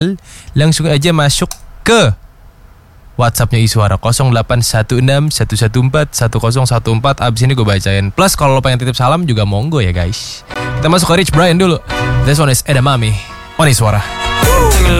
langsung aja masuk ke WhatsAppnya Iswara 0816 114 1014. Abis ini gue bacain. Plus kalau lo pengen titip salam juga monggo ya guys. Kita masuk ke Rich Brian dulu. This one is Edamame on Iswara.